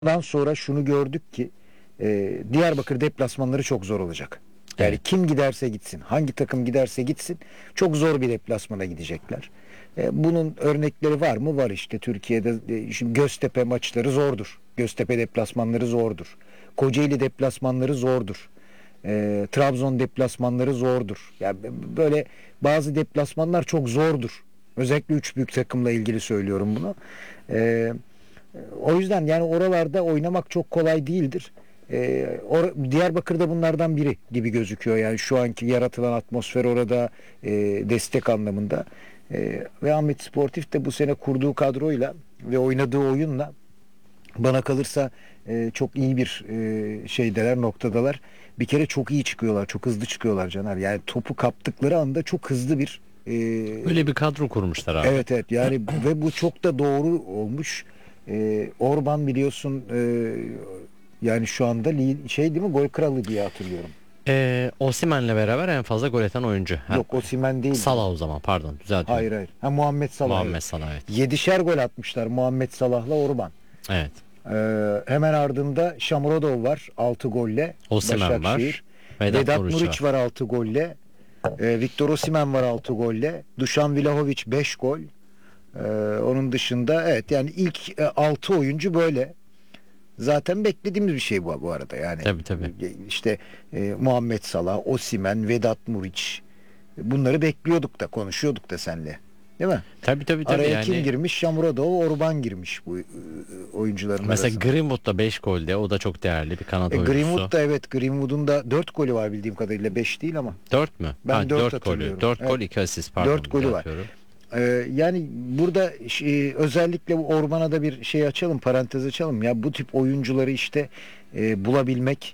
Daha sonra şunu gördük ki Diyarbakır deplasmanları çok zor olacak. Yani Evet. kim giderse gitsin, hangi takım giderse gitsin çok zor bir deplasmana gidecekler. Bunun örnekleri var mı? Var işte Türkiye'de. Şimdi Göztepe maçları zordur. Göztepe deplasmanları zordur. Kocaeli deplasmanları zordur. Trabzon deplasmanları zordur. Yani böyle bazı deplasmanlar çok zordur. Özellikle üç büyük takımla ilgili söylüyorum bunu. E, O yüzden yani oralarda oynamak çok kolay değildir. Diyarbakır'da bunlardan biri gibi gözüküyor. Yani şu anki yaratılan atmosfer orada destek anlamında. Ve Ahmet Sportif de bu sene kurduğu kadroyla ve oynadığı oyunla bana kalırsa çok iyi bir şeydeler, noktadalar. Bir kere çok iyi çıkıyorlar, çok hızlı çıkıyorlar Caner. Yani topu kaptıkları anda çok hızlı bir Öyle bir kadro kurmuşlar abi. evet evet yani ve bu çok da doğru olmuş. Orban biliyorsun yani şu anda şey değil mi, gol kralı diye hatırlıyorum. Osimhen'le beraber en fazla gol atan oyuncu. Ha, Yok, Osimhen değil. Salah o zaman, pardon, düzeltiyorum. Hayır hayır. Ha, Muhammed Salah, Muhammed evet. Salah, evet. 7'şer gol atmışlar Muhammed Salah'la Orban. Evet. Hemen ardında Shomurodov var 6 golle. Osimhen var. Başakşehir. Vedat Vedat Muriç Muriç var. var 6 golle. Victor Osimhen var 6 golle. Dušan Vlahović 5 gol. Onun dışında evet yani ilk 6 oyuncu böyle. Zaten beklediğimiz bir şey bu arada yani. Tabii tabii. İşte Muhammed Salah, Osimhen, Vedat Muriç, bunları bekliyorduk da konuşuyorduk da seninle. Değil mi? Tabii tabii tabii Araya kim yani. girmiş? Shomurodov, Orban girmiş bu oyuncuların Mesela arasına. Greenwood da 5 golde. O da çok değerli bir kanat oyuncusu. Greenwood da, evet, Greenwood'un da 4 golü var bildiğim kadarıyla, 5 değil ama. 4 mü? Ben 4 4 golü. hatırlıyorum. 4 Evet, gol 2 asist, pardon. 4 golü var. Düzeltiyorum. Yani burada özellikle bu Orban'a da bir şey açalım, parantez açalım. Ya bu tip oyuncuları işte bulabilmek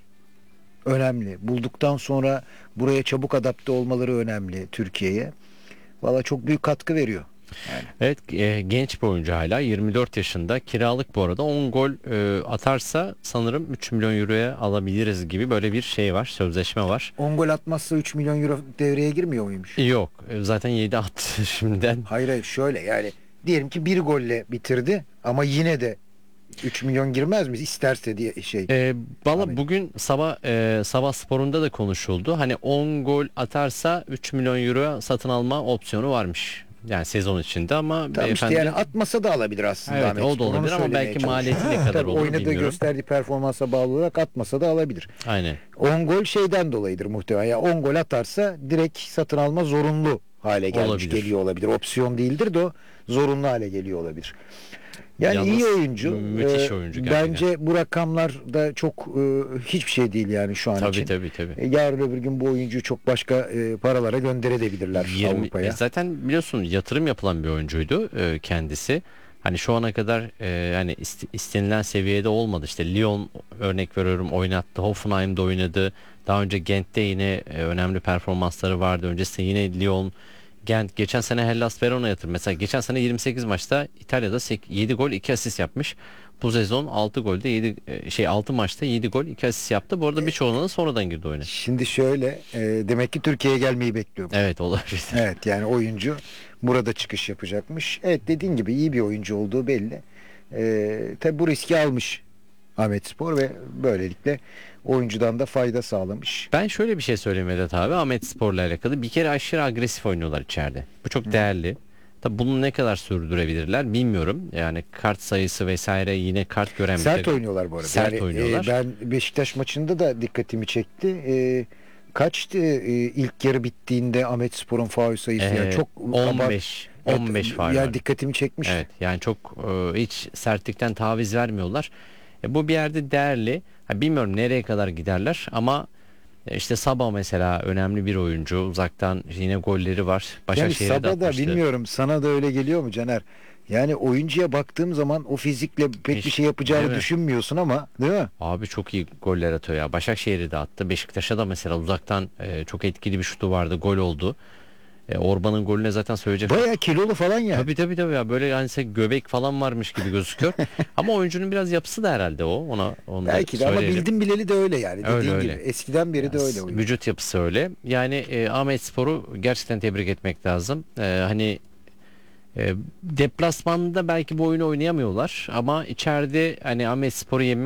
önemli. Bulduktan sonra buraya çabuk adapte olmaları önemli Türkiye'ye. Valla çok büyük katkı veriyor. Yani. Evet, genç bir oyuncu, hala 24 yaşında, kiralık bu arada. 10 gol atarsa sanırım 3 milyon euroya alabiliriz gibi böyle bir şey var, sözleşme var. 10 gol atmazsa 3 milyon euro devreye girmiyor muymuş? Yok, zaten 7 attı şimdiden. Hayır hayır, şöyle yani diyelim ki bir golle bitirdi ama yine de 3 milyon girmez mi? İsterse diye şey. Valla Ahmet. bugün sabah sporunda da konuşuldu. Hani 10 gol atarsa 3 milyon euro satın alma opsiyonu varmış. Yani sezon içinde, ama Tamam işte, beyefendi, yani atmasa da alabilir aslında evet Ahmet o da Spor. Onu olabilir ama söylemeye belki çalışıyorum. maliyeti ne kadar Tabii olur oynadığı, bilmiyorum. gösterdiği performansa bağlı olarak atmasa da alabilir. Aynen. 10 gol şeyden dolayıdır muhtemelen. Ya 10 gol atarsa direkt satın alma zorunlu hale gelmiş Olabilir. geliyor olabilir. Opsiyon değildir de o zorunlu hale geliyor olabilir. Yani Yalnız iyi oyuncu. müthiş oyuncu gerçekten. Bence bu rakamlar da çok hiçbir şey değil yani şu an Tabii için. tabii tabii. Yarın öbür gün bu oyuncuyu çok başka paralara gönderebilirler 20, Avrupa'ya. zaten biliyorsun yatırım yapılan bir oyuncuydu kendisi. Hani şu ana kadar yani istenilen seviyede olmadı. İşte Lyon, örnek veriyorum, oynattı. Hoffenheim'de oynadı. Daha önce Gent'te yine önemli performansları vardı. Öncesinde yine Lyon, Gent. Geçen sene Hellas Verona'ya yatırım. Mesela geçen sene 28 maçta İtalya'da 7 gol 2 asist yapmış. Bu sezon 6 golde 6 maçta 7 gol 2 asist yaptı. Bu arada birçoğuna da sonradan girdi oyuna. Şimdi şöyle, demek ki Türkiye'ye gelmeyi bekliyor. Evet, olabilir. Evet, yani oyuncu burada çıkış yapacakmış. Evet, dediğin gibi iyi bir oyuncu olduğu belli. Tabi bu riski almış Ahmet Spor ve böylelikle oyuncudan da fayda sağlamış. Ben şöyle bir şey söyleyeyim Vedat abi, Ahmetspor'la alakalı. Bir kere aşırı agresif oynuyorlar içeride. Bu çok değerli. Tabi bunu ne kadar sürdürebilirler bilmiyorum. Yani kart sayısı vesaire, yine kart gören bir Sert takım. oynuyorlar bu arada. Sert Yani, oynuyorlar. ben Beşiktaş maçında da dikkatimi çekti. Kaçtı ilk yarı bittiğinde Ahmet Spor'un faul sayısı? Yani çok 15 15 faul yani var. dikkatimi çekmişti. Evet, yani çok hiç sertlikten taviz vermiyorlar. Bu bir yerde değerli. Bilmiyorum nereye kadar giderler ama işte Sabah mesela önemli bir oyuncu. Uzaktan yine golleri var. Yani Başakşehir'e de Sabah'da atmıştı. bilmiyorum, sana da öyle geliyor mu Caner? Yani oyuncuya baktığım zaman o fizikle pek bir şey yapacağını Değil mi? düşünmüyorsun ama, değil mi? Abi çok iyi goller atıyor ya. Başakşehir'e de attı. Beşiktaş'a da mesela uzaktan çok etkili bir şutu vardı. Gol oldu. Orban'ın golüne zaten söyleyecek. Bayağı kilolu falan yani. Tabii tabii tabii ya. Böyle yani göbek falan varmış gibi gözüküyor. Ama oyuncunun biraz yapısı da herhalde o. Onu da Belki de, ama söyleyelim. bildim bileli de öyle yani. Öyle, Dediğin öyle. gibi. Eskiden beri de öyle oyuncu. Vücut yapısı öyle. Yani Ahmetspor'u gerçekten tebrik etmek lazım. Hani Deplasmanda belki bu oyunu oynayamıyorlar ama içeride hani Ahmetspor'u